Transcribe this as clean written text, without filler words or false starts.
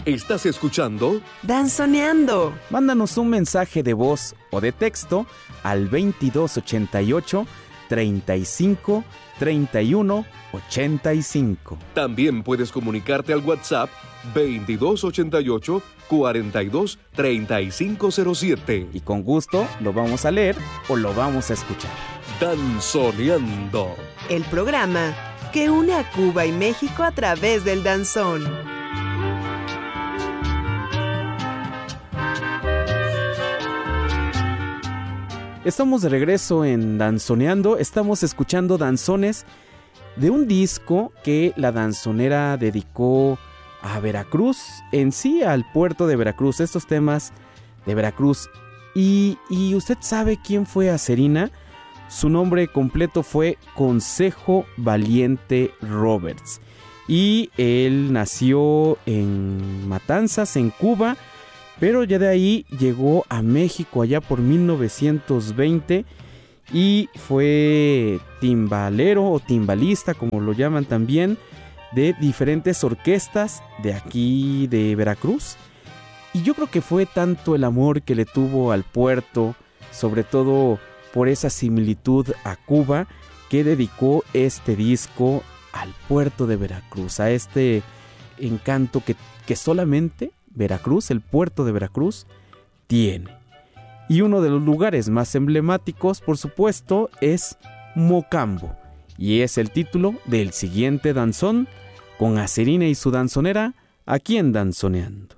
¿Estás escuchando? Danzoneando. Mándanos un mensaje de voz o de texto al 2288 35 31 85. También puedes comunicarte al WhatsApp 2288 42 3507. Y con gusto lo vamos a leer o lo vamos a escuchar. Danzoneando. El programa que une a Cuba y México a través del danzón. Estamos de regreso en Danzoneando. Estamos escuchando danzones de un disco que la danzonera dedicó a Veracruz, en sí al puerto de Veracruz, estos temas de Veracruz. Y usted sabe quién fue Acerina. Su nombre completo fue Consejo Valiente Roberts. Y él nació en Matanzas, en Cuba, pero ya de ahí llegó a México allá por 1920 y fue timbalero o timbalista, como lo llaman también, de diferentes orquestas de aquí de Veracruz. Y yo creo que fue tanto el amor que le tuvo al puerto, sobre todo por esa similitud a Cuba, que dedicó este disco al puerto de Veracruz, a este encanto que solamente Veracruz, el puerto de Veracruz, tiene. Y uno de los lugares más emblemáticos, por supuesto, es Mocambo. Y es el título del siguiente danzón, con Acerina y su danzonera, aquí en Danzoneando.